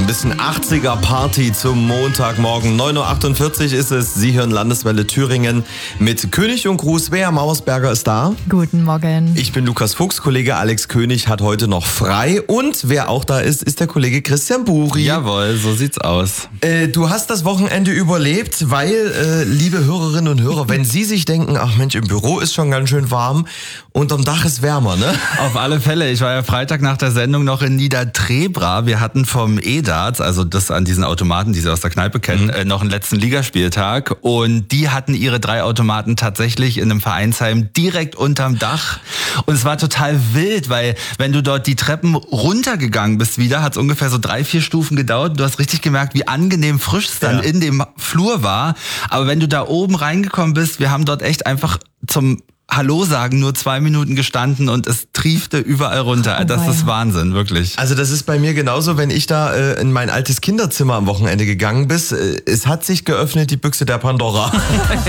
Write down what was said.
bisschen 80er Party zum Montagmorgen. 9.48 Uhr ist es. Sie hören Landeswelle Thüringen mit König und Gruß. Bea Mausberger ist da. Guten Morgen. Ich bin Lukas Fuchs. Kollege Alex König hat heute noch frei. Und wer auch da ist, ist der Kollege Christian Buri. Jawohl, so sieht's aus. Du hast das Wochenende überlebt, weil, liebe Hörerinnen und Hörer, wenn Sie sich denken, ach Mensch, im Büro ist schon ganz schön warm, unterm Dach ist wärmer, ne? Auf alle Fälle. Ich war ja Freitag nach der Sendung noch in Niedertrebra. Wir hatten vom E-Darts, also das an diesen Automaten, die Sie aus der Kneipe kennen, noch einen letzten Ligaspieltag. Und die hatten ihre 3 Automaten tatsächlich in einem Vereinsheim direkt unterm Dach. Und es war total wild, weil wenn du dort die Treppen runtergegangen bist wieder, hat es ungefähr so 3-4 Stufen gedauert. Du hast richtig gemerkt, wie angenehm frisch es dann in dem Flur war. Aber wenn du da oben reingekommen bist, wir haben dort echt einfach zum Hallo sagen nur 2 Minuten gestanden und es triefte überall runter. Oh, das ist Wahnsinn, wirklich. Also das ist bei mir genauso, wenn ich da in mein altes Kinderzimmer am Wochenende gegangen bin. Es hat sich geöffnet, die Büchse der Pandora.